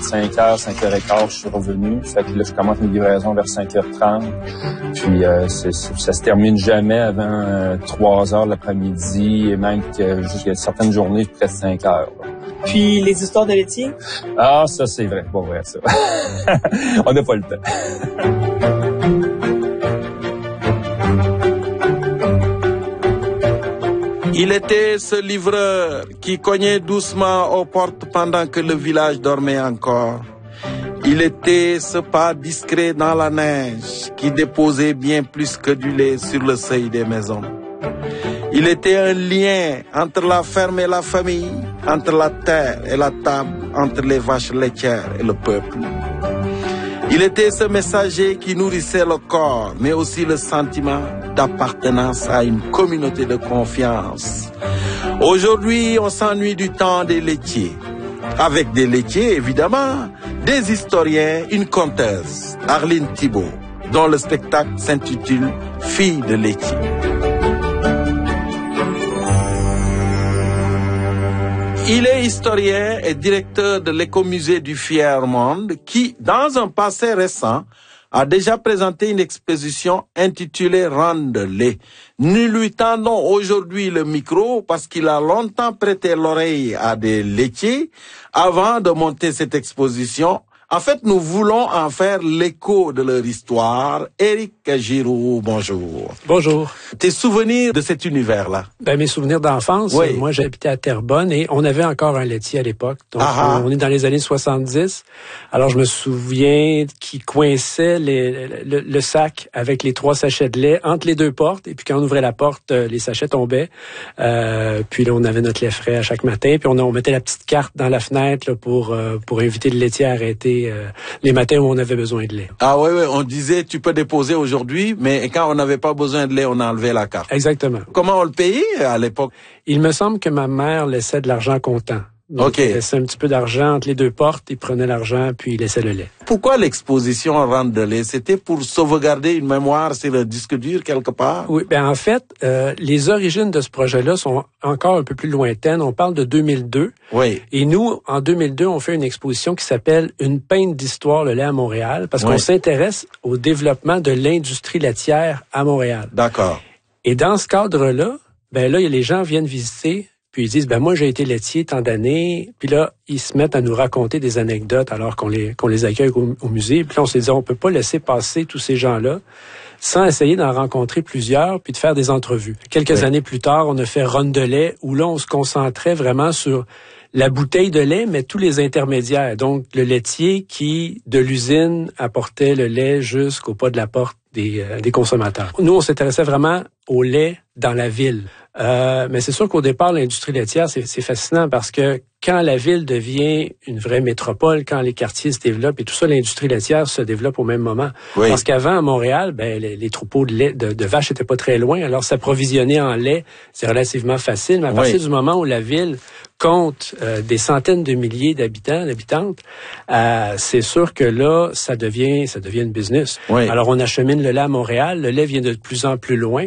5h, 5h15, je suis revenu. Fait que là, je commence mes livraisons vers 5h30. Puis ça se termine jamais avant 3h l'après-midi et même que jusqu'à certaines journées, près de 5h. Là. Puis les histoires de laitier? Ah, ça c'est vrai, pas vrai ça. On n'a pas le temps. Il était ce livreur qui cognait doucement aux portes pendant que le village dormait encore. Il était ce pas discret dans la neige qui déposait bien plus que du lait sur le seuil des maisons. Il était un lien entre la ferme et la famille, entre la terre et la table, entre les vaches laitières et le peuple. Il était ce messager qui nourrissait le corps, mais aussi le sentiment d'appartenance à une communauté de confiance. Aujourd'hui, on s'ennuie du temps des laitiers. Avec des laitiers, évidemment, des historiens, une conteuse, Arline Thibault, dont le spectacle s'intitule « Fille de laitier ». Il est historien et directeur de l'écomusée du Fier Monde qui, dans un passé récent, a déjà présenté une exposition intitulée « Rendre lait ». Nous lui tendons aujourd'hui le micro parce qu'il a longtemps prêté l'oreille à des laitiers avant de monter cette exposition. En fait, nous voulons en faire l'écho de leur histoire. Éric Giroux, bonjour. Bonjour. Tes souvenirs de cet univers-là? Mes souvenirs d'enfance, oui. Moi j'habitais à Terrebonne et on avait encore un laitier à l'époque. Donc on est dans les années 70. Alors je me souviens qu'il coinçait le sac avec les 3 sachets de lait entre les 2 portes. Et puis quand on ouvrait la porte, les sachets tombaient. Puis là, on avait notre lait frais à chaque matin. Puis on mettait la petite carte dans la fenêtre là, pour inviter le laitier à arrêter les matins où on avait besoin de lait. Ah oui, on disait tu peux déposer aujourd'hui, mais quand on n'avait pas besoin de lait, on enlevait la carte. Exactement. Comment on le payait à l'époque? Il me semble que ma mère laissait de l'argent comptant. Donc, il laissait un petit peu d'argent entre les 2 portes, il prenait l'argent, puis il laissait le lait. Pourquoi l'exposition Rendre de lait? C'était pour sauvegarder une mémoire sur le disque dur quelque part? Oui, en fait, les origines de ce projet-là sont encore un peu plus lointaines. On parle de 2002. Oui. Et nous, en 2002, on fait une exposition qui s'appelle « Une peinte d'histoire, le lait à Montréal », parce qu'on s'intéresse au développement de l'industrie laitière à Montréal. D'accord. Et dans ce cadre-là, les gens viennent visiter. Puis ils disent, moi j'ai été laitier tant d'années. Puis là, ils se mettent à nous raconter des anecdotes alors qu'on les accueille au musée. Puis là, on s'est dit, on peut pas laisser passer tous ces gens-là sans essayer d'en rencontrer plusieurs puis de faire des entrevues. Quelques années plus tard, on a fait Run de lait où là, on se concentrait vraiment sur la bouteille de lait, mais tous les intermédiaires. Donc, le laitier qui, de l'usine, apportait le lait jusqu'au pas de la porte des consommateurs. Nous, on s'intéressait vraiment au lait dans la ville. Mais c'est sûr qu'au départ, l'industrie laitière, c'est fascinant parce que quand la ville devient une vraie métropole, quand les quartiers se développent et tout ça, l'industrie laitière se développe au même moment. Oui. Parce qu'avant, à Montréal, les troupeaux de lait de vaches étaient pas très loin. Alors, s'approvisionner en lait, c'est relativement facile. Mais à partir du moment où la ville compte des centaines de milliers d'habitantes, c'est sûr que là, ça devient une business. Oui. Alors, on achemine le lait à Montréal. Le lait vient de plus en plus loin.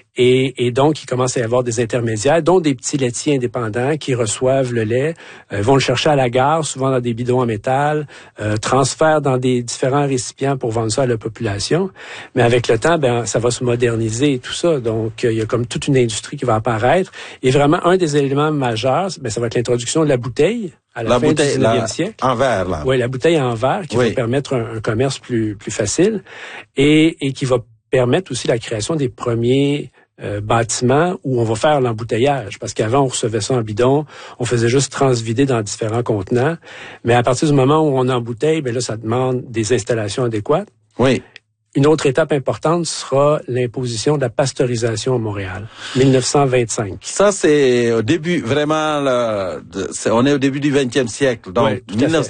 Et donc, il commence à y avoir des intermédiaires, dont des petits laitiers indépendants qui reçoivent le lait, vont le chercher à la gare, souvent dans des bidons en métal, transfèrent dans des différents récipients pour vendre ça à la population. Mais avec le temps, ça va se moderniser et tout ça. Donc, il y a comme toute une industrie qui va apparaître. Et vraiment, un des éléments majeurs, ça va être l'introduction de la bouteille. À la fin du 19e siècle. En verre, là. Oui, la bouteille en verre qui va permettre un commerce plus facile et qui va permettre aussi la création des premiers bâtiments où on va faire l'embouteillage. Parce qu'avant, on recevait ça en bidon, on faisait juste transvider dans différents contenants. Mais à partir du moment où on embouteille, là, ça demande des installations adéquates. Oui. Une autre étape importante sera l'imposition de la pasteurisation à Montréal, 1925. Ça, c'est au début, vraiment, on est au début du 20e siècle. Donc,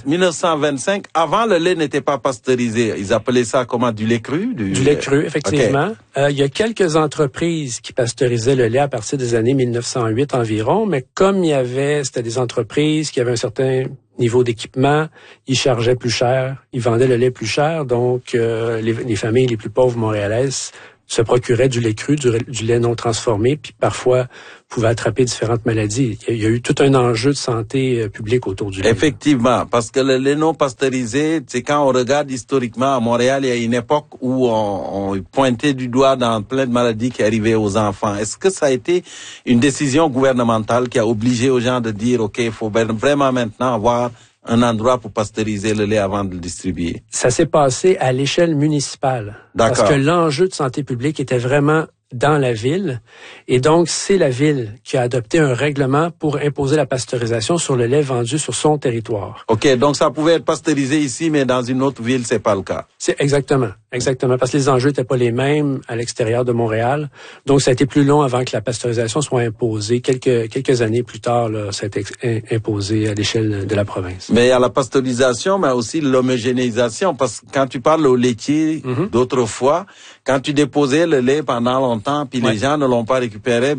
1925, avant, le lait n'était pas pasteurisé. Ils appelaient ça comment, du lait cru? Du lait cru, effectivement. Il y a quelques entreprises qui pasteurisaient le lait à partir des années 1908 environ, mais comme c'était des entreprises qui avaient un certain niveau d'équipement, ils chargeaient plus cher, ils vendaient le lait plus cher, donc les familles les plus pauvres montréalaises se procuraient du lait cru, du lait non transformé, puis parfois pouvaient attraper différentes maladies. Il y a eu tout un enjeu de santé publique autour du lait. Effectivement, parce que le lait non pasteurisé, c'est quand on regarde historiquement à Montréal, il y a une époque où on pointait du doigt dans plein de maladies qui arrivaient aux enfants. Est-ce que ça a été une décision gouvernementale qui a obligé aux gens de dire, OK, il faut vraiment maintenant avoir un endroit pour pasteuriser le lait avant de le distribuer? Ça s'est passé à l'échelle municipale. D'accord. Parce que l'enjeu de santé publique était vraiment dans la ville. Et donc, c'est la ville qui a adopté un règlement pour imposer la pasteurisation sur le lait vendu sur son territoire. OK, donc ça pouvait être pasteurisé ici, mais dans une autre ville, c'est pas le cas. C'est exactement. Parce que les enjeux n'étaient pas les mêmes à l'extérieur de Montréal. Donc, ça a été plus long avant que la pasteurisation soit imposée. Quelques années plus tard, là, ça a été imposé à l'échelle de la province. Mais il y a la pasteurisation, mais aussi l'homogénéisation. Parce que quand tu parles au laitier d'autrefois, quand tu déposais le lait pendant longtemps, puis les gens ne l'ont pas récupéré,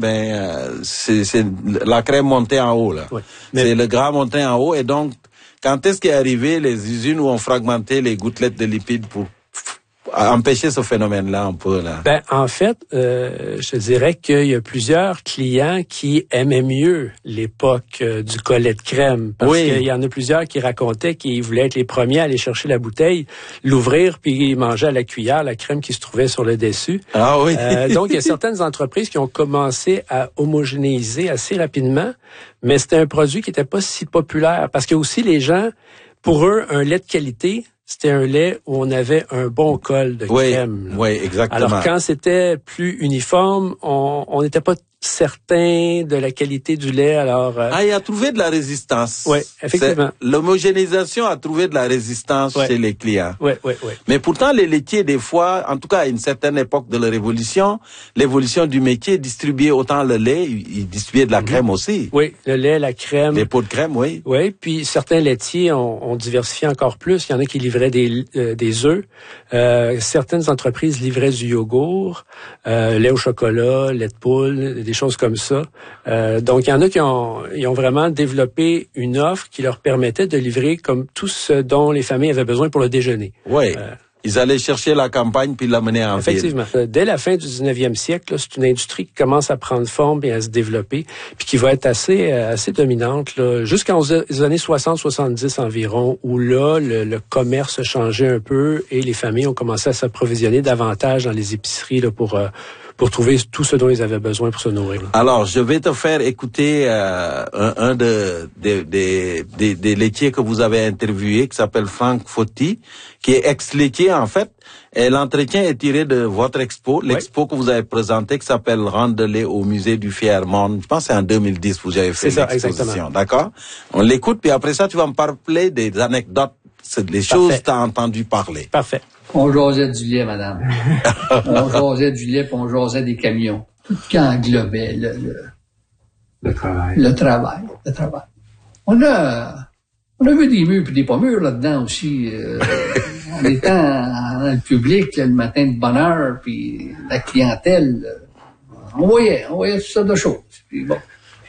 c'est la crème montée en haut, là. Ouais. C'est le gras monté en haut. Et donc, quand est-ce qu'est arrivé les usines où on fragmentait les gouttelettes de lipides pour empêcher ce phénomène-là un peu, là? En fait, je dirais qu'il y a plusieurs clients qui aimaient mieux l'époque du collet de crème. Parce qu'il y en a plusieurs qui racontaient qu'ils voulaient être les premiers à aller chercher la bouteille, l'ouvrir, puis manger à la cuillère la crème qui se trouvait sur le dessus. Ah oui. Donc, il y a certaines entreprises qui ont commencé à homogénéiser assez rapidement, mais c'était un produit qui n'était pas si populaire. Parce que aussi, les gens, pour eux, un lait de qualité, c'était un lait où on avait un bon col de crème. Oui, exactement. Alors, quand c'était plus uniforme, on n'était pas certain de la qualité du lait. Alors, il a trouvé de la résistance. Oui, effectivement. L'homogénéisation a trouvé de la résistance chez les clients. Oui. Mais pourtant, les laitiers, des fois, en tout cas à une certaine époque de leur évolution, l'évolution du métier, distribuait autant le lait, ils distribuaient de la crème aussi. Oui, le lait, la crème. Les pots de crème, oui. Oui, puis certains laitiers ont diversifié encore plus. Il y en a qui livraient des œufs. Certaines entreprises livraient du yogourt, lait au chocolat, lait de poule, des choses comme ça. Donc, il y en a qui ont vraiment développé une offre qui leur permettait de livrer comme tout ce dont les familles avaient besoin pour le déjeuner. Oui. Ils allaient chercher la campagne puis l'amener en ville. Effectivement. Dès la fin du 19e siècle, c'est une industrie qui commence à prendre forme et à se développer, puis qui va être assez dominante là, jusqu'aux années 60-70 environ, où là, le commerce a changé un peu et les familles ont commencé à s'approvisionner davantage dans les épiceries là, pour trouver tout ce dont ils avaient besoin pour se nourrir. Là. Alors, je vais te faire écouter un des laitiers que vous avez interviewé, qui s'appelle Franck Fotti, qui est ex-laitier en fait. Et l'entretien est tiré de votre expo, l'expo que vous avez présentée, qui s'appelle Rente de lait au musée du Fier-Monde. Je pense que c'est en 2010 que vous avez fait l'exposition. D'accord? On l'écoute, puis après ça, tu vas me parler des anecdotes, des choses que tu as entendu parler. Parfait. On jasait du lait, madame. On jasait du lait, puis on jasait des camions. Tout ce qui englobait le travail. On a vu des murs puis des pas mûrs là-dedans aussi. En étant dans le public, le matin de bonne heure, puis la clientèle, on voyait toutes sortes de choses. Puis bon.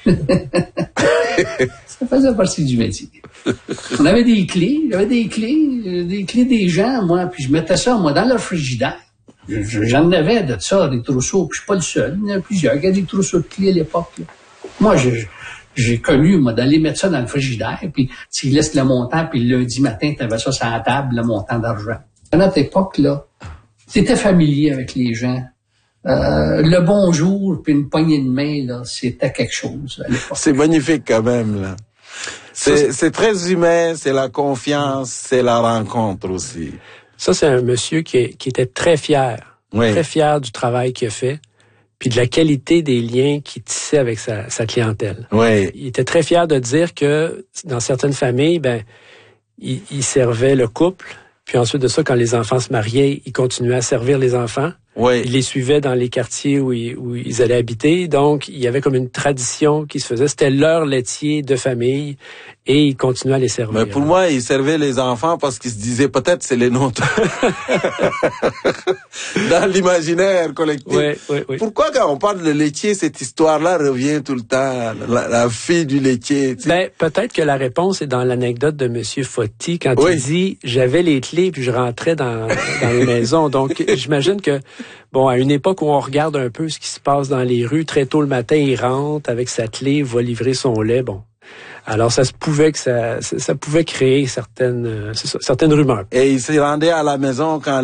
Ça faisait partie du métier. On avait des clés, j'avais des clés des gens, moi, puis je mettais ça, moi, dans leur frigidaire. J'en avais de ça, des trousseaux, puis je suis pas le seul. Il y en a plusieurs. Il y a des trousseaux de clés à l'époque. Là. Moi, j'ai connu, moi, d'aller mettre ça dans le frigidaire, puis tu laisses le montant, puis le lundi matin, tu avais ça sur la table, le montant d'argent. À notre époque, là, t'étais familier avec les gens. Le bonjour, puis une poignée de main, là, c'était quelque chose à l'époque. C'est magnifique quand même, là. C'est très humain, c'est la confiance, c'est la rencontre aussi. Ça, c'est un monsieur qui était très fier. Oui. Très fier du travail qu'il a fait, puis de la qualité des liens qu'il tissait avec sa clientèle. Oui. Il était très fier de dire que dans certaines familles, il servait le couple, puis ensuite de ça, quand les enfants se mariaient, il continuait à servir les enfants. Oui. Il les suivait dans les quartiers où ils allaient habiter. Donc, il y avait comme une tradition qui se faisait. C'était leur laitier de famille et il continuait à les servir. Mais pour moi, il servait les enfants parce qu'il se disait peut-être c'est les nôtres. Dans l'imaginaire collectif. Oui. Pourquoi quand on parle de laitier, cette histoire-là revient tout le temps? La fille du laitier. Tu sais? Peut-être que la réponse est dans l'anecdote de Monsieur Fotti quand il dit « J'avais les clés puis je rentrais dans les maisons ». Donc, j'imagine que bon, à une époque où on regarde un peu ce qui se passe dans les rues, très tôt le matin, il rentre avec sa clé, va livrer son lait, bon. Alors, ça se pouvait que ça pouvait créer certaines rumeurs. Et il se rendait à la maison quand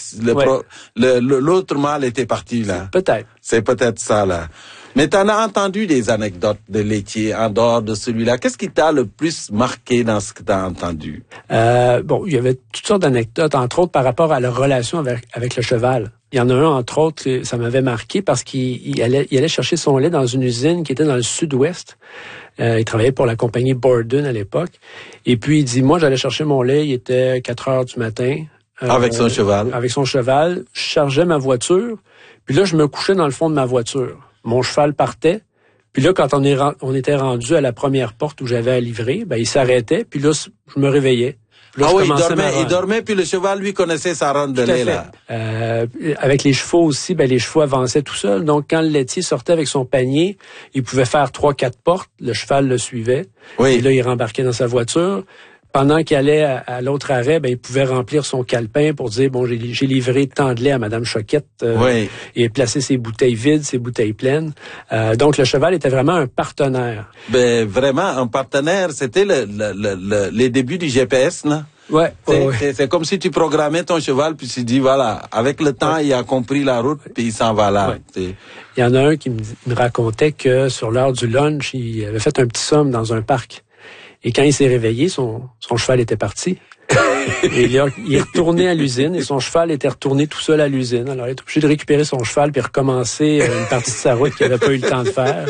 l'autre mâle était parti, là. Peut-être. C'est peut-être ça, là. Mais t'en as entendu des anecdotes de laitiers en dehors de celui-là. Qu'est-ce qui t'a le plus marqué dans ce que t'as entendu? Bon, il y avait toutes sortes d'anecdotes, entre autres par rapport à leur relation avec le cheval. Il y en a un, entre autres, ça m'avait marqué parce qu'il allait chercher son lait dans une usine qui était dans le sud-ouest. Il travaillait pour la compagnie Borden à l'époque. Et puis, il dit, moi, j'allais chercher mon lait, il était 4 heures du matin. Avec son cheval. Avec son cheval. Je chargeais ma voiture. Puis là, je me couchais dans le fond de ma voiture. Mon cheval partait. Puis là, quand on était rendu à la première porte où j'avais à livrer, ben, il s'arrêtait. Puis là, je me réveillais. Là, il dormait, puis le cheval, lui, connaissait sa ronde de lait, là. Avec les chevaux aussi, ben, les chevaux avançaient tout seuls. Donc, quand le laitier sortait avec son panier, il pouvait faire 3-4 portes, le cheval le suivait. Oui. Et là, il rembarquait dans sa voiture. Pendant qu'il allait à l'autre arrêt, ben, il pouvait remplir son calepin pour dire, bon, j'ai livré tant de lait à Madame Choquette, et placer ses bouteilles vides, ses bouteilles pleines. Donc, le cheval était vraiment un partenaire. Ben, vraiment, un partenaire, c'était les débuts du GPS, non? Ouais. C'est comme si tu programmais ton cheval, puis tu dis, voilà, avec le temps, il a compris la route, puis il s'en va là. Ouais. Il y en a un qui me racontait que sur l'heure du lunch, il avait fait un petit somme dans un parc. Et quand il s'est réveillé, son cheval était parti. Et il est retourné à l'usine et son cheval était retourné tout seul à l'usine. Alors, il est obligé de récupérer son cheval puis recommencer une partie de sa route qu'il n'avait pas eu le temps de faire.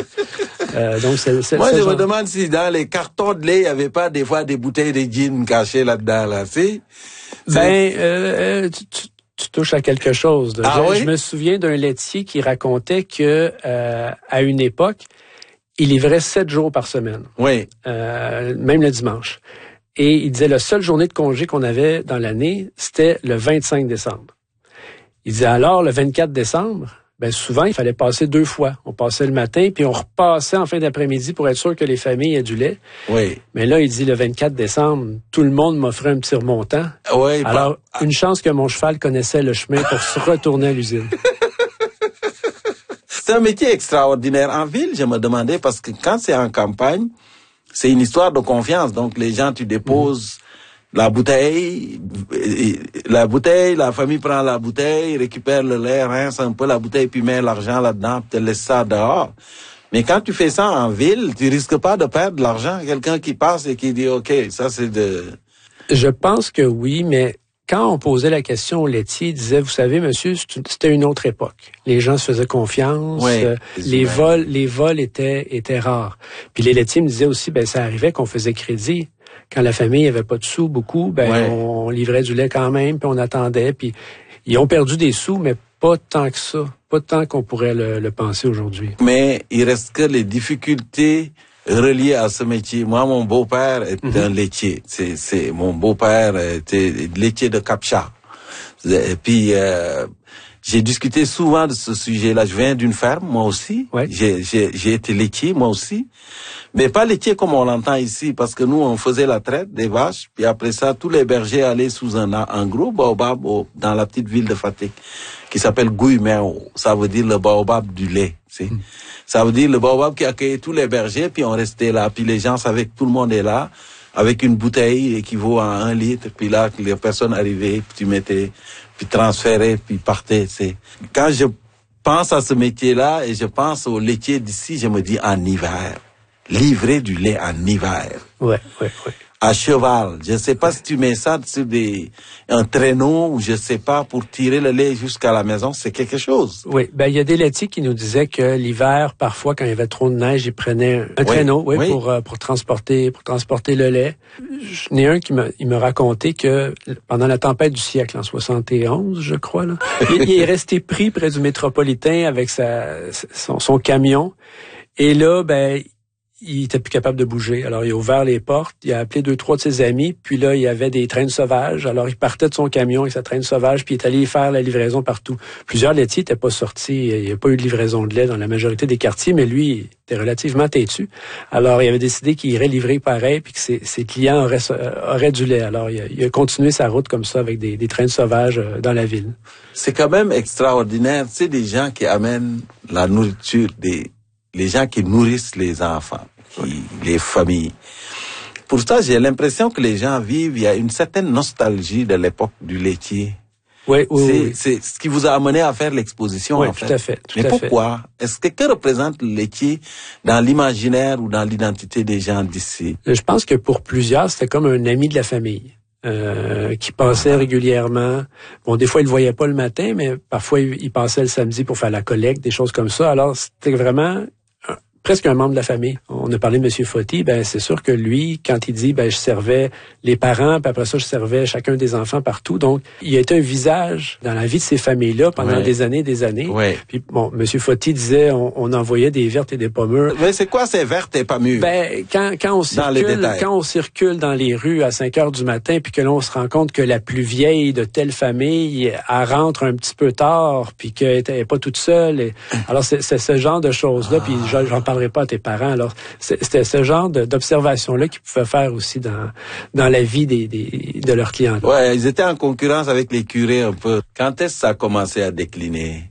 Moi, je me demande si dans les cartons de lait, il n'y avait pas des fois des bouteilles de gin cachées là-dedans, là, tu sais? Tu touches à quelque chose. Oui? Je me souviens d'un laitier qui racontait que à une époque, il livrait 7 jours par semaine. Oui. Même le dimanche. Et il disait, la seule journée de congé qu'on avait dans l'année, c'était le 25 décembre. Il disait, alors, le 24 décembre, ben souvent, il fallait passer 2 fois. On passait le matin, puis on repassait en fin d'après-midi pour être sûr que les familles aient du lait. Oui. Mais là, il dit, le 24 décembre, tout le monde m'offrait un petit remontant. Oui. Alors, une chance que mon cheval connaissait le chemin pour se retourner à l'usine. C'est un métier extraordinaire. En ville, je me demandais, parce que quand c'est en campagne, c'est une histoire de confiance. Donc, les gens, tu déposes la bouteille, la famille prend la bouteille, récupère le lait, rince un peu la bouteille, puis met l'argent là-dedans, puis te laisse ça dehors. Mais quand tu fais ça en ville, tu risques pas de perdre de l'argent. Quelqu'un qui passe et qui dit, OK, ça c'est de... Je pense que oui, mais quand on posait la question au laitier, il disait, vous savez, monsieur, c'était une autre époque. Les gens se faisaient confiance. Oui, les vols étaient rares. Puis les laitiers me disaient aussi, ben, ça arrivait qu'on faisait crédit. Quand la famille avait pas de sous, beaucoup, ben, on livrait du lait quand même, puis on attendait. Puis ils ont perdu des sous, mais pas tant que ça. Pas tant qu'on pourrait le penser aujourd'hui. Mais il reste que les difficultés relié à ce métier. Moi, mon beau-père était un laitier. Mon beau-père était laitier de Capcha. Et puis, j'ai discuté souvent de ce sujet-là. Je viens d'une ferme, moi aussi. Ouais. J'ai été laitier, moi aussi. Mais pas laitier comme on l'entend ici, parce que nous, on faisait la traite des vaches, puis après ça, tous les bergers allaient sous un gros baobab dans la petite ville de Fatick, qui s'appelle Guymeo. Ça veut dire le baobab du lait, tu sais. Ça veut dire le baobab qui accueillait tous les bergers, puis on restait là, puis les gens savaient que tout le monde est là, avec une bouteille équivaut à 1 litre, puis là, les personnes arrivaient, puis tu mettais, puis transférais, puis partais, tu sais. Quand je pense à ce métier-là, et je pense aux laitiers d'ici, je me dis en hiver. Livrer du lait en hiver. Ouais. À cheval. Je ne sais pas si tu mets ça sur un traîneau ou je sais pas pour tirer le lait jusqu'à la maison, c'est quelque chose. Oui, ben il y a des laitiers qui nous disaient que l'hiver, parfois quand il y avait trop de neige, ils prenaient un traîneau, pour transporter le lait. Je n'ai un qui me racontait que pendant la tempête du siècle en 71, je crois là, il est resté pris près du métropolitain avec son camion et là ben il était plus capable de bouger. Alors, il a ouvert les portes, il a appelé 2-3 de ses amis, puis là, il y avait des traînes sauvages. Alors, il partait de son camion avec sa traîne sauvage, puis il est allé faire la livraison partout. Plusieurs laitiers n'étaient pas sortis. Il n'y a pas eu de livraison de lait dans la majorité des quartiers, mais lui, il était relativement têtu. Alors, il avait décidé qu'il irait livrer pareil, puis que ses clients auraient du lait. Alors, il a continué sa route comme ça, avec des traînes sauvages dans la ville. C'est quand même extraordinaire. C'est des gens qui amènent la nourriture les gens qui nourrissent les enfants, les familles. Pour ça, j'ai l'impression que les gens vivent, il y a une certaine nostalgie de l'époque du laitier. Oui. C'est ce qui vous a amené à faire l'exposition, en fait. Oui, tout à fait. Mais pourquoi? Est-ce que représente le laitier dans l'imaginaire ou dans l'identité des gens d'ici? Je pense que pour plusieurs, c'était comme un ami de la famille. Qui passait régulièrement. Bon, des fois, il le voyait pas le matin, mais parfois, il passait le samedi pour faire la collecte, des choses comme ça. Alors, c'était vraiment presque un membre de la famille. On a parlé de M. Fauty, c'est sûr que lui, quand il dit, je servais les parents, puis après ça, je servais chacun des enfants partout. Donc, il a été un visage dans la vie de ces familles-là pendant des années. Ouais. Puis, bon, M. Fauty disait, on envoyait des vertes et des pommures. Mais c'est quoi ces vertes et pommures? Quand on circule dans les rues à 5 heures du matin, puis que l'on se rend compte que la plus vieille de telle famille, elle rentre un petit peu tard, puis qu'elle n'est pas toute seule. Alors, c'est ce genre de choses-là, puis j'en parlerai pas à tes parents. Alors, c'était ce genre d'observation-là qu'ils pouvaient faire aussi dans la vie de leurs clients. Ouais, ils étaient en concurrence avec les curés un peu. Quand est-ce que ça a commencé à décliner?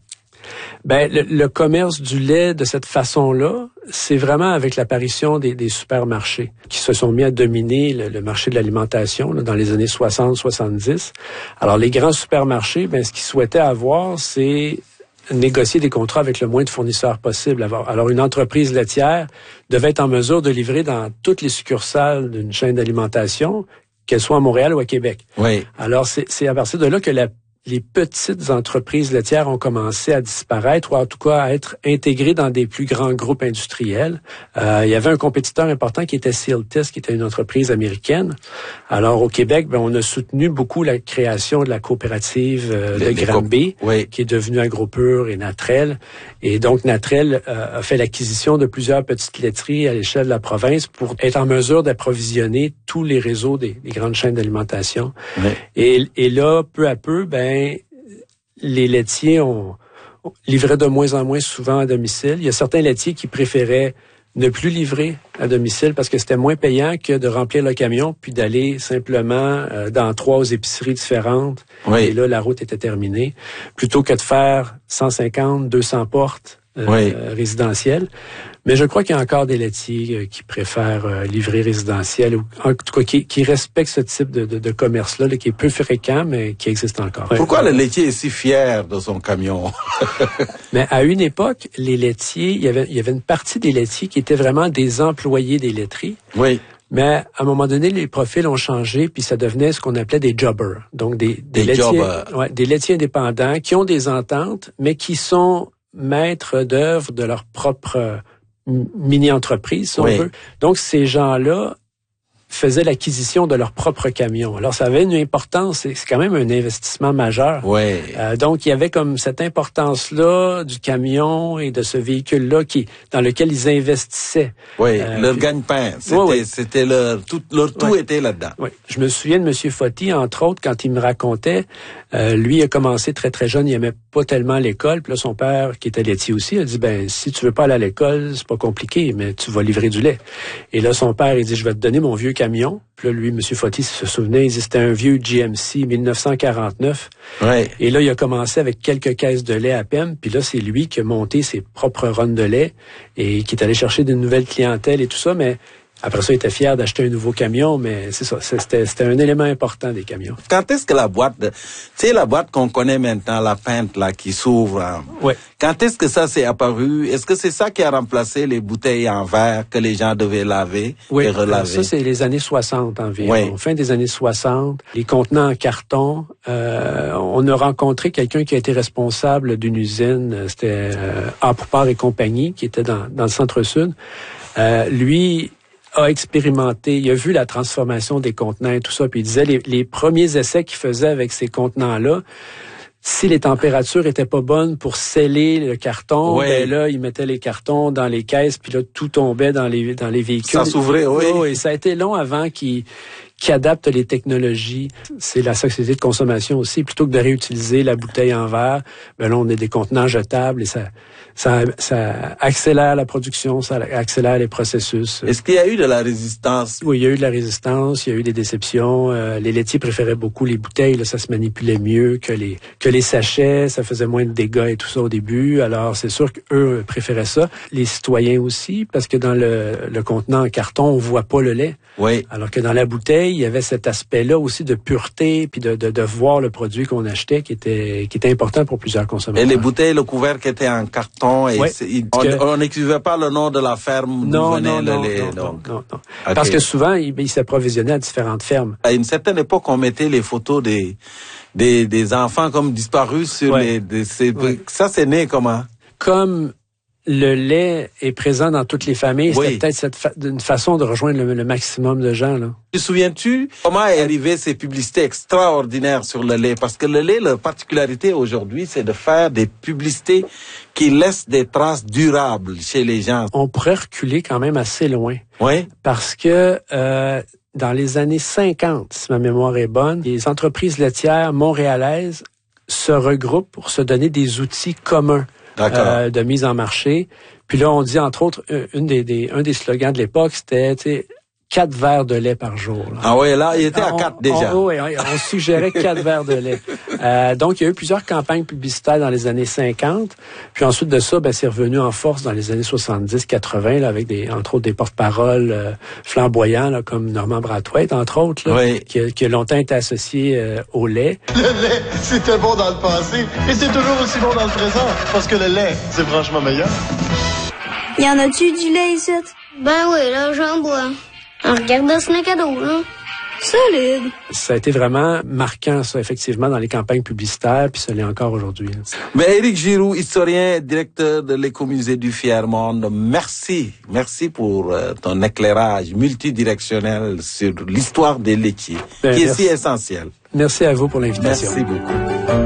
Le commerce du lait de cette façon-là, c'est vraiment avec l'apparition des supermarchés qui se sont mis à dominer le marché de l'alimentation dans les années 60-70. Alors, les grands supermarchés, ce qu'ils souhaitaient avoir, c'est négocier des contrats avec le moins de fournisseurs possible. Alors, une entreprise laitière devait être en mesure de livrer dans toutes les succursales d'une chaîne d'alimentation, qu'elle soit à Montréal ou à Québec. Oui. Alors, c'est à partir de là que les petites entreprises laitières ont commencé à disparaître, ou en tout cas à être intégrées dans des plus grands groupes industriels. Il y avait un compétiteur important qui était Sealtest, qui était une entreprise américaine. Alors au Québec, on a soutenu beaucoup la création de la coopérative de Granby, qui est devenue Agropur et Natrel. Et donc Natrel a fait l'acquisition de plusieurs petites laiteries à l'échelle de la province pour être en mesure d'approvisionner tous les réseaux des grandes chaînes d'alimentation. Oui. Et là, peu à peu, les laitiers livraient de moins en moins souvent à domicile. Il y a certains laitiers qui préféraient ne plus livrer à domicile parce que c'était moins payant que de remplir le camion puis d'aller simplement dans 3 épiceries différentes. Oui. Et là, la route était terminée. Plutôt que de faire 150, 200 portes résidentielles. Mais je crois qu'il y a encore des laitiers qui préfèrent livrer résidentiel, ou en tout cas qui respectent ce type de commerce-là, qui est peu fréquent, mais qui existe encore. Pourquoi le laitier est si fier de son camion? Mais à une époque, les laitiers, il y avait une partie des laitiers qui étaient vraiment des employés des laiteries. Oui. Mais à un moment donné, les profils ont changé, puis ça devenait ce qu'on appelait des jobbers. Donc des laitiers, des laitiers indépendants qui ont des ententes, mais qui sont maîtres d'œuvre de leur propre mini-entreprise, si on veut. Donc, ces gens-là faisaient l'acquisition de leur propre camion. Alors, ça avait une importance, c'est quand même un investissement majeur. Oui. Donc, il y avait comme cette importance-là du camion et de ce véhicule-là dans lequel ils investissaient. Oui, leur gagne-pain. C'était leur tout était là-dedans. Oui. Je me souviens de M. Fauty, entre autres, quand il me racontait, lui a commencé très, très jeune, il aimait pas tellement l'école. Puis là, son père, qui était laitier aussi, a dit, si tu veux pas aller à l'école, c'est pas compliqué, mais tu vas livrer du lait. Et là, son père, il dit, je vais te donner mon vieux camion. Puis là, lui, M. Fauty se souvenait, il dit, c'était un vieux GMC 1949. Ouais. Et là, il a commencé avec quelques caisses de lait à peine. Puis là, c'est lui qui a monté ses propres runs de lait et qui est allé chercher de nouvelles clientèles et tout ça, mais après ça, il était fier d'acheter un nouveau camion, mais c'est ça, c'était un élément important des camions. Quand est-ce que la boîte, la boîte qu'on connaît maintenant, la pinte là qui s'ouvre, quand est-ce que ça s'est apparu? Est-ce que c'est ça qui a remplacé les bouteilles en verre que les gens devaient laver et relaver? Ça c'est les années 60 environ, fin des années 60. Les contenants en carton, on a rencontré quelqu'un qui a été responsable d'une usine, c'était Apoupart et compagnie, qui était dans le centre-sud. Lui a expérimenté, il a vu la transformation des contenants et tout ça, puis il disait les premiers essais qu'il faisait avec ces contenants-là, si les températures étaient pas bonnes pour sceller le carton, ben là, ils mettaient les cartons dans les caisses, puis là, tout tombait dans les véhicules. Ça s'ouvrait, oui. Oh, et ça a été long avant qu'ils adaptent les technologies. C'est la société de consommation aussi. Plutôt que de réutiliser la bouteille en verre, ben là, on a des contenants jetables et ça accélère la production, ça accélère les processus. Est-ce qu'il y a eu de la résistance? Oui, il y a eu de la résistance, il y a eu des déceptions. Les laitiers préféraient beaucoup les bouteilles, là, ça se manipulait mieux que les sachets, ça faisait moins de dégâts et tout ça au début. Alors, c'est sûr qu'eux préféraient ça. Les citoyens aussi, parce que dans le contenant en carton, on voit pas le lait. Oui. Alors que dans la bouteille, il y avait cet aspect-là aussi de pureté, puis de voir le produit qu'on achetait, qui était important pour plusieurs consommateurs. Et les bouteilles, le couvercle était en carton, et on n'écrivait pas le nom de la ferme d'où venait le lait. Non. Okay. Parce que souvent, ils s'approvisionnaient à différentes fermes. À une certaine époque, on mettait les photos des enfants comme disparus sur Ça, c'est né comment? Comme le lait est présent dans toutes les familles, c'était peut-être une façon de rejoindre le maximum de gens, là. Te souviens-tu comment est arrivé ces publicités extraordinaires sur le lait? Parce que le lait, la particularité aujourd'hui, c'est de faire des publicités qui laissent des traces durables chez les gens. On pourrait reculer quand même assez loin. Oui. Parce que dans les années 50, si ma mémoire est bonne, les entreprises laitières montréalaises se regroupent pour se donner des outils communs. De mise en marché. Puis là, on dit, entre autres, un des slogans de l'époque, c'était, 4 verres de lait par jour. Là. Ah oui, là, il était à 4 déjà. On suggérait 4 verres de lait. Donc, il y a eu plusieurs campagnes publicitaires dans les années 50. Puis ensuite de ça, c'est revenu en force dans les années 70-80, là, avec entre autres des porte-paroles flamboyants, là, comme Norman Brathwaite, entre autres, là, qui a longtemps été associé au lait. Le lait, c'était bon dans le passé, et c'est toujours aussi bon dans le présent, parce que le lait, c'est franchement meilleur. Y en a-tu du lait ici? Ben oui, là, j'en bois. Regarde ce cadeau, là. Solide. Ça a été vraiment marquant, ça, effectivement, dans les campagnes publicitaires, puis ça l'est encore aujourd'hui. Mais Éric Giroux, historien, directeur de l'Écomusée du Fier-Monde, merci. Merci pour ton éclairage multidirectionnel sur l'histoire des laitiers, qui est si essentielle. Merci à vous pour l'invitation. Merci beaucoup.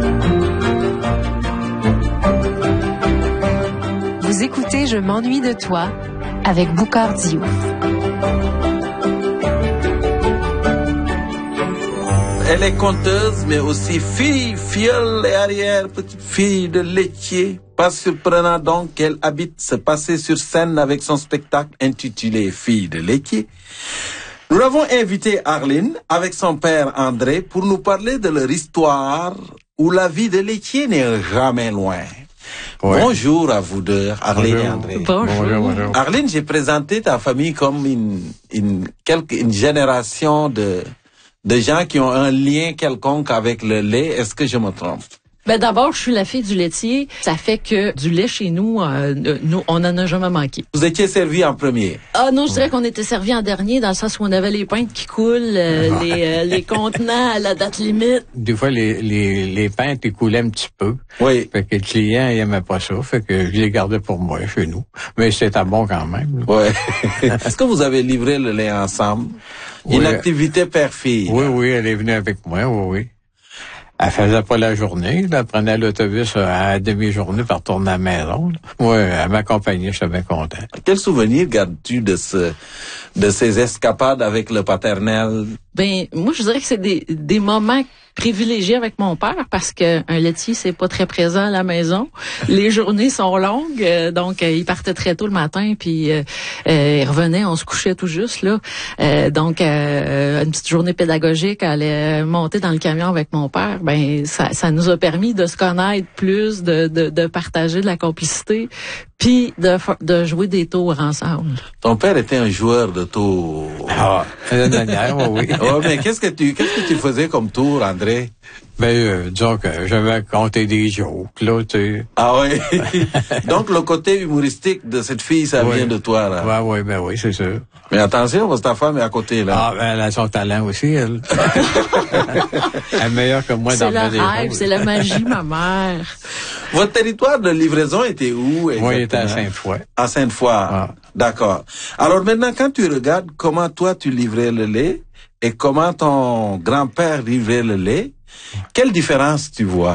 Vous écoutez Je m'ennuie de toi avec Boucard Diouf. Elle est conteuse, mais aussi fille, filleule et arrière-petite-fille de laitier. Pas surprenant donc qu'elle habite ce passé sur scène avec son spectacle intitulé Fille de laitier. Nous l'avons invité Arline avec son père André pour nous parler de leur histoire où la vie de laitier n'est jamais loin. Ouais. Bonjour à vous deux, Arline et André. Bonjour. Arline, j'ai présenté ta famille comme une génération de gens qui ont un lien quelconque avec le lait. Est-ce que je me trompe? Ben d'abord, je suis la fille du laitier. Ça fait que du lait chez nous, on en a jamais manqué. Vous étiez servi en premier? Ah non, je dirais qu'on était servi en dernier, dans le sens où on avait les pintes qui coulent, les contenants à la date limite. Des fois, les pintes, ils coulaient un petit peu. Oui. Fait que le client, il aimait pas ça. Fait que je les gardais pour moi, chez nous. Mais c'était bon quand même. Oui. Est-ce que vous avez livré le lait ensemble? Oui. Une activité père-fille? Oui, elle est venue avec moi, oui. Elle faisait pas la journée, elle prenait l'autobus à demi-journée pour retourner à la maison. Oui, elle m'accompagnait, j'étais bien content. Quel souvenir gardes-tu de ces escapades avec le paternel? Ben, moi, je dirais que c'est des moments privilégié avec mon père parce que un laitier c'est pas très présent à la maison. Les journées sont longues, donc il partait très tôt le matin puis il revenait, on se couchait tout juste là. Donc une petite journée pédagogique, aller monter dans le camion avec mon père, ben ça nous a permis de se connaître plus, de partager de la complicité puis de jouer des tours ensemble. Ton père était un joueur de tours. Ah, d'une manière, oui. Ouais, mais qu'est-ce que tu faisais comme tour, André? Ben, disons que j'avais compté des jokes, là, tu sais. Ah oui. Donc, le côté humoristique de cette fille, ça vient de toi, là. Oui, c'est sûr. Mais attention, parce que ta femme est à côté, là. Ah, ben, elle a son talent aussi, elle. Elle est meilleure que moi dans le rêve, c'est la magie, ma mère. Votre territoire de livraison était où, exactement? Moi, il était à Sainte-Foy. À Sainte-Foy. Ah. D'accord. Alors maintenant, quand tu regardes comment toi tu livrais le lait et comment ton grand-père livrait le lait, quelle différence tu vois?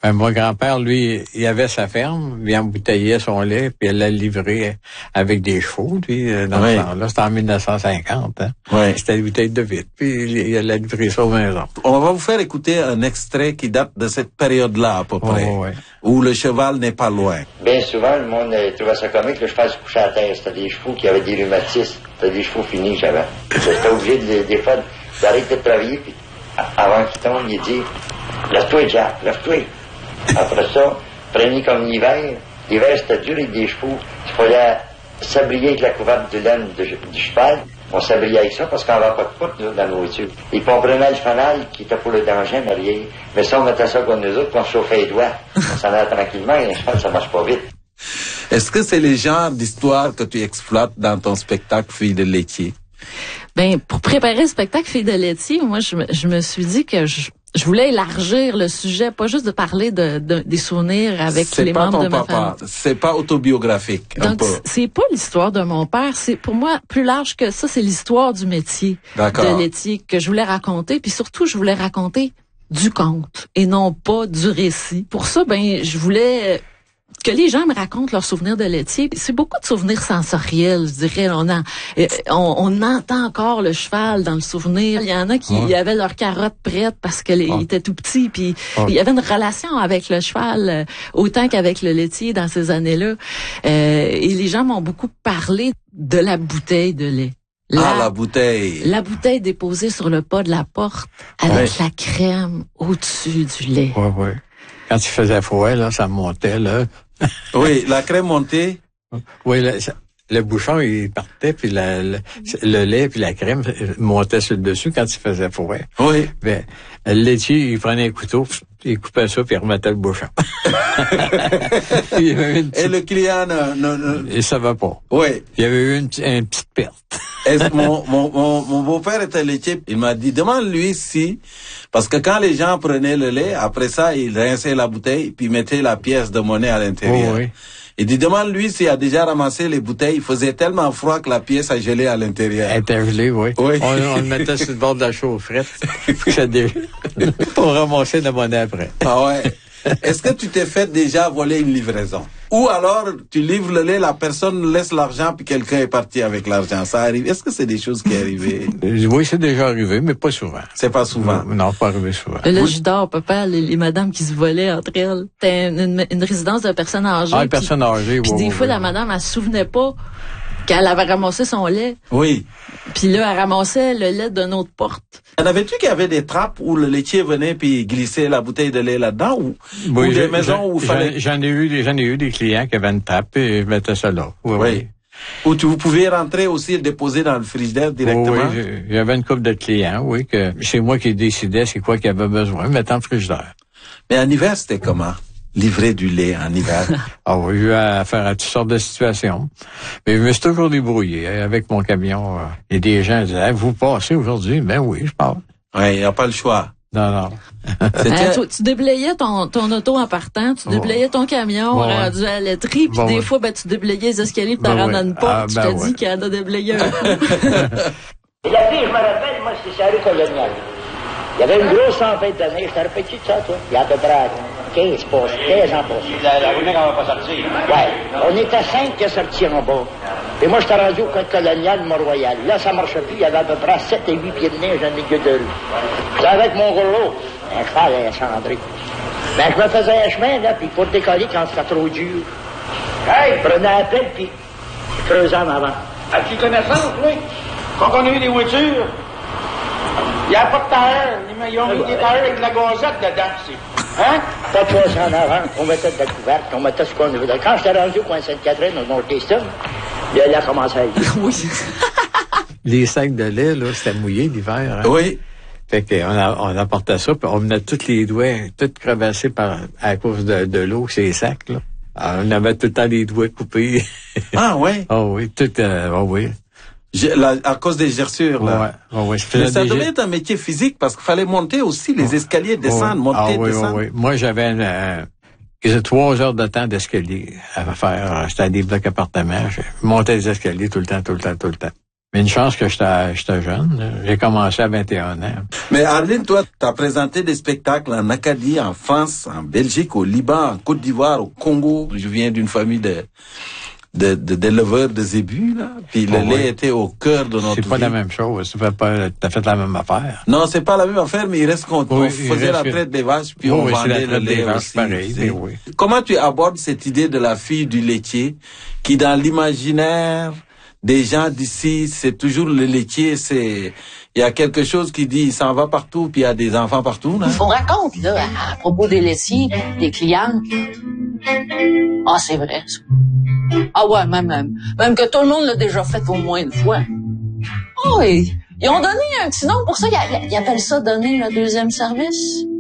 Mon grand-père, lui, il avait sa ferme, il embouteillait son lait, puis il l'a livré avec des chevaux, lui, dans ce temps-là. C'était en 1950, hein. Ouais. C'était des bouteilles de vitre, puis il l'a livré ça aux maisons. On va vous faire écouter un extrait qui date de cette période-là, à peu près, où le cheval n'est pas loin. Bien souvent, le monde trouvait ça comique, le cheval se couchait à terre. C'était des chevaux qui avaient des rhumatismes. C'était des chevaux finis que j'avais. J'étais obligé, des fois, d'arrêter de travailler, puis avant qu'il tombe, il dit « Lève-toi, Jack, lève-toi. » Après ça, prenez comme l'hiver. L'hiver, c'était dur avec des chevaux. Il fallait s'abrier avec la couverte de laine du cheval. On s'abriait avec ça parce qu'on n'avait pas de poutre dans la nourriture. Et puis on prenait le fanal qui était pour le danger en arrière. Mais ça, on mettait ça comme nous autres, puis on chauffait les doigts. On s'en allait tranquillement et le cheval, ça marche pas vite. Est-ce que c'est le genre d'histoire que tu exploites dans ton spectacle Fille de laitier? Ben, pour préparer le spectacle Fille de laitier, moi, je me suis dit que je voulais élargir le sujet, pas juste de parler des souvenirs avec les membres de ma famille. C'est pas autobiographique. Donc, c'est pas l'histoire de mon père. C'est, pour moi, plus large que ça, c'est l'histoire du métier de laitier que je voulais raconter. Puis surtout, je voulais raconter du conte et non pas du récit. Pour ça, ben, je voulais que les gens me racontent leurs souvenirs de laitier. C'est beaucoup de souvenirs sensoriels, je dirais. On entend encore le cheval dans le souvenir. Il y en a qui avaient leur carotte prête parce qu'il était tout petit. Puis il y avait une relation avec le cheval autant qu'avec le laitier dans ces années-là. Et les gens m'ont beaucoup parlé de la bouteille de lait. La bouteille. La bouteille déposée sur le pas de la porte avec la crème au-dessus du lait. Oui. Quand il faisait froid, là, ça montait, là. Oui, la crème montée. Oui, le bouchon, il partait, puis le lait puis la crème montaient sur le dessus quand il faisait froid. Oui. Ben, le laitier, il prenait un couteau, il coupait ça, puis il remettait le bouchon. Et le client il savait pas. Oui. Il y avait eu une petite perte. Mon beau-père était laitier. Il m'a dit, demande-lui si, parce que quand les gens prenaient le lait, après ça, ils rinçaient la bouteille, puis mettaient la pièce de monnaie à l'intérieur. Oui. Il dit, demande-lui s'il a déjà ramassé les bouteilles. Il faisait tellement froid que la pièce a gelé à l'intérieur. Elle était gelée, oui. On le mettait sur le bord de la chaufferette pour ramasser la monnaie après. Ah ouais. Est-ce que tu t'es fait déjà voler une livraison? Ou alors, tu livres le lait, la personne laisse l'argent, puis quelqu'un est parti avec l'argent. Ça arrive. Est-ce que c'est des choses qui arrivent? Oui, c'est déjà arrivé, mais pas souvent. C'est pas souvent? Non, pas arrivé souvent. Là, je dors, papa, les madames qui se volaient entre elles. C'était une résidence de personnes âgées. Ah, une personne âgée, oui. Puis des fois, la madame, elle se souvenait pas qu'elle avait ramassé son lait. Oui. Puis là, elle ramassait le lait d'une autre porte. En avais-tu qu'il y avait des trappes où le laitier venait puis glissait la bouteille de lait là-dedans ou des maisons où il fallait... J'en ai eu des clients qui avaient une trappe et je mettais ça là. Oui. Où vous pouviez rentrer aussi et le déposer dans le frigidaire directement? Oui, j'avais une couple de clients, oui, que c'est moi qui décidais c'est quoi qu'il avait besoin, mettre dans le frigidaire. Mais en hiver, c'était comment? Livrer du lait en hiver. Ah oui, j'ai eu affaire à toutes sortes de situations. Mais je me suis toujours débrouillé avec mon camion. Et des gens disaient, vous passez aujourd'hui? Ben oui, je pars. Oui, il n'y a pas le choix. Non. Tu déblayais ton auto en partant, tu déblayais ton camion rendu à la laiterie, puis des fois, tu déblayais les escaliers pour te rendre à une porte, tu te dis qu'il y en a déblayé un coup. Et la fille, je me rappelle, moi, c'est la rue coloniale. Il y avait une grosse tempête de neige. T'as répété de ça, toi? Il y a à peu près 15 ans passés. La journée qu'on va pas sortir. Ouais. On était 5 qui sont sortis en bas. Et moi, j'étais rendu au code colonial, Mont-Royal. Là, ça marchait plus. Il y avait à peu près 7 et 8 pieds de neige dans les milieu de rue. J'étais avec mon gros. Un cheval cendré. Ben, je me faisais un chemin, là, puis pour décoller quand c'était trop dur. Hey! Je prenais la pelle, puis je creusais en avant. As-tu connaissance, oui? Quand on a eu des voitures, il n'y a pas de tailleur. Ils ont mis des tailleurs avec de la gazette dedans. Hein? Pas de chose en avant. On mettait de la couverte, on mettait ce qu'on avait. Quand j'étais rendu au coin Sainte-Catherine, on montait ça, là, il a commencé à lire. Oui. Les sacs de lait, là, c'était mouillé l'hiver. Hein? Oui. Fait qu'on apportait ça, puis on menait tous les doigts, tout crevassés à cause de l'eau, ces sacs, là. Alors, on avait tout le temps les doigts coupés. Ah, ouais? Ah oui, oui. À cause des gerçures, là. Ouais. Mais ça devait être un métier physique parce qu'il fallait monter aussi les escaliers, descendre, monter, descendre. Oui. Moi, j'avais 3 heures de temps d'escalier à faire. J'étais à des blocs appartements. Je montais les escaliers tout le temps. Mais une chance que j'étais jeune. J'ai commencé à 21 ans. Mais Arline, toi, tu as présenté des spectacles en Acadie, en France, en Belgique, au Liban, en Côte d'Ivoire, au Congo. Je viens d'une famille d'éleveurs de zébus, là. Puis le lait était au cœur de notre vie. C'est pas la même chose. C'est pas tout à fait la même affaire. Non, c'est pas la même affaire, mais il reste qu'on faisait la traite des vaches, puis on vendait le lait aussi. Pareil, oui. Comment tu abordes cette idée de la fille du laitier, qui dans l'imaginaire des gens d'ici, c'est toujours le laitier, il y a quelque chose qui dit, il s'en va partout, puis il y a des enfants partout, là. On raconte, là, à propos des laitiers, des clientes. Ah, c'est vrai, ça. Ah ouais, même que tout le monde l'a déjà fait au moins une fois. Ah, ils ont donné un petit nom pour ça, ils appellent ça donner le deuxième service.